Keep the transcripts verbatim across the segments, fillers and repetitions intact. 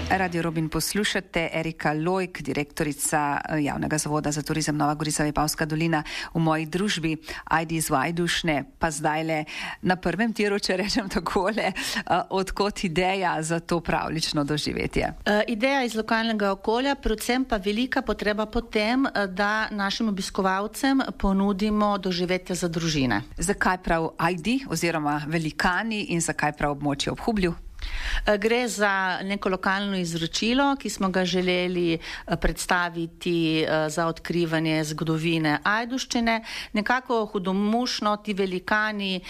Radio Robin poslušate, Erika Lojk, direktorica Javnega zavoda za turizem Nova Gorica Vipavska dolina v moji družbi, Ajdi iz Vajdušne, pa zdajle na prvem tiru, če rečem takole, odkot ideja za to pravlično doživetje? Uh, ideja iz lokalnega okolja, predvsem pa velika potreba po tem, da našim obiskovalcem ponudimo doživetje za družine. Zakaj prav Ajdi oziroma Velikani in zakaj prav območje ob Hublju? Gre za neko lokalno izročilo, ki smo ga želeli predstaviti za odkrivanje zgodovine Ajdovščine. Nekako hudomušno ti velikani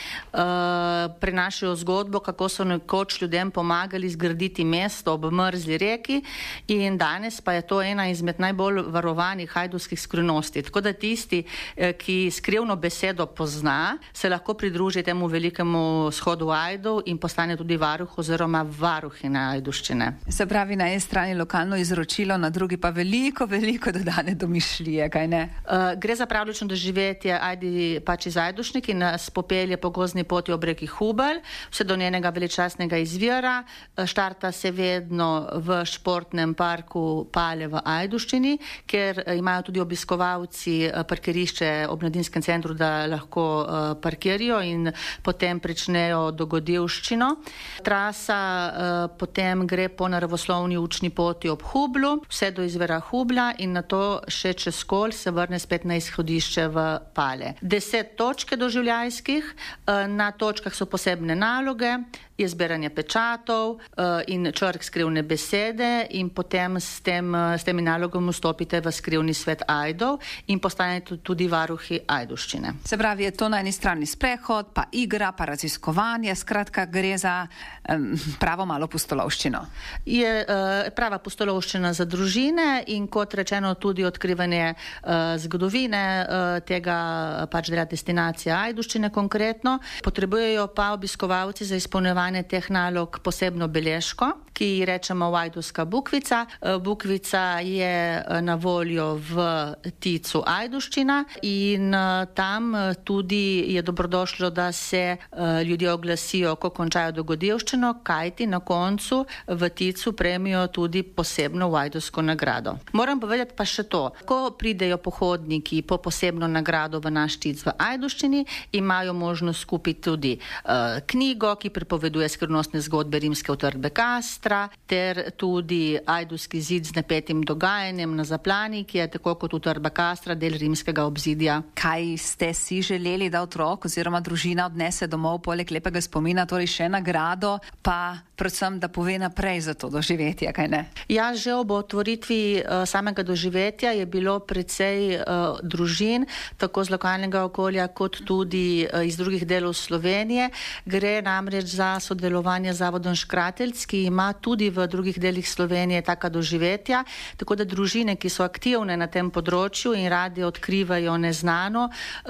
uh, prenašajo zgodbo, kako so nekoč ljudem pomagali zgraditi mesto ob mrzli reki, in danes pa je to ena izmed najbolj varovanih ajdovskih skrivnosti. Tako da tisti, ki skrivno besedo pozna, se lahko pridruži temu velikemu shodu Ajdov in postane tudi varuh oziroma varuhinja Ajdovščine. Se pravi, na eni strani lokalno izročilo, na drugi pa veliko, veliko dodane domišljije, kaj ne? Uh, gre za pravlično doživetje Ajdi pač iz Ajdovščine, ki nas popelje po gozdni poti ob reki Hubelj, vse do njenega veličastnega izvira. Štarta se vedno v športnem parku Pale v Ajdovščini, ker imajo tudi obiskovalci parkirišče ob mladinskem centru, da lahko uh, parkirijo in potem pričnejo dogodivščino. Trasa Uh, potem gre po naravoslovni učni poti ob Hublu, vse do izvira Hubla in nato še čez Kolj se vrne spet na izhodišče v Pale. Deset točke doživljajskih, uh, na točkah so posebne naloge, je zbiranje pečatov uh, in črk skrivne besede in potem s, tem, uh, s temi nalogami vstopite v skrivni svet Ajdov in postanete tudi varuhi Ajdovščine. Se pravi, je to na eni strani sprehod, pa igra, pa raziskovanje, skratka gre za um, pravo malo pustolovščino. Je uh, prava pustolovščina za družine in kot rečeno tudi odkrivanje uh, zgodovine uh, tega pač dela destinacije Ajdovščine konkretno. Potrebujejo pa obiskovalci za izpolnjevanje teh nalog posebno beležko, ki ji rečemo Ajdovska bukvica. Bukvica je na voljo v Ticu Ajdovščina in tam tudi je dobrodošlo, da se ljudje oglasijo, ko končajo dogodivščino, kajti na koncu v Ticu prejmejo tudi posebno Ajdovsko nagrado. Moram povedati pa še to, ko pridejo pohodniki po posebno nagrado v naš Tic v Ajdovščini, imajo možnost kupiti tudi uh, knjigo, ki pripoveduje skrivnostne zgodbe rimske utrdbe Kastra, ter tudi Ajdovski zid z napetim dogajanjem na Zaplani, ki je tako kot utrdba Kastra del rimskega obzidja. Kaj ste si želeli, da otrok oziroma družina odnese domov poleg lepega spomina, torej še nagrado, pa predvsem, da pove naprej za to doživetje, kaj ne? Ja, že ob otvoritvi uh, samega doživetja je bilo precej uh, družin, tako z lokalnega okolja, kot tudi uh, iz drugih delov Slovenije. Gre namreč za sodelovanje z Zavodom Škratelc, ki ima tudi v drugih delih Slovenije taka doživetja, tako da družine, ki so aktivne na tem področju in radi odkrivajo neznano,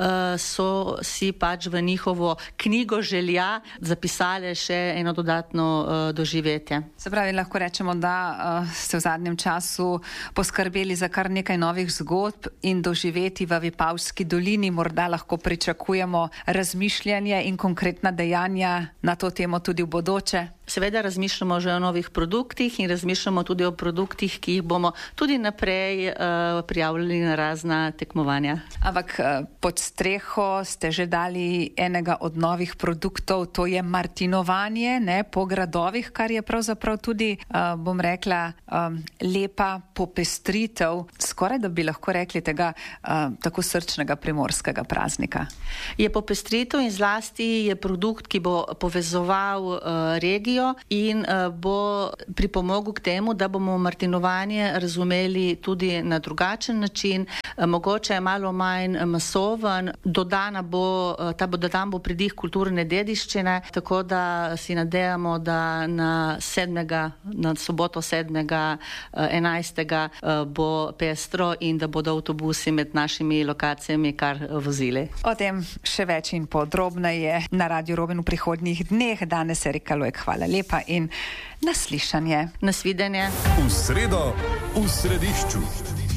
so si pač v njihovo knjigo želja zapisale še eno dodatno doživetje. Se pravi, lahko rečemo, da ste v zadnjem času poskrbeli za kar nekaj novih zgodb in doživeti v Vipavski dolini. Morda lahko pričakujemo razmišljanje in konkretna dejanja na to temo tudi v bodoče. Seveda razmišljamo že o novih produktih in razmišljamo tudi o produktih, ki jih bomo tudi naprej uh, prijavljali na razna tekmovanja. Ampak uh, pod streho ste že dali enega od novih produktov, to je martinovanje, ne, po gradovih, kar je pravzaprav tudi, uh, bom rekla, um, lepa popestritev, skoraj da bi lahko rekli tega uh, tako srčnega primorskega praznika. Je popestritev in zlasti je produkt, ki bo povezoval uh, regijo in uh, bo pripomogel k temu, da bomo martinovanje razumeli tudi na drugačen način, uh, mogoče je malo manj masoven, dodana bo, uh, ta bo, dodan bo pridih kulturne dediščine, tako da si nadejamo, da na sedmega, na soboto sedmega enajstega uh, bo pestro in da bodo avtobusi med našimi lokacijami kar vozili. O tem še več in podrobneje na Radio Robin v prihodnjih dneh. Danes Erika Lojk, hvala lepa in naslišanje. Nasvidenje. V sredo v središču.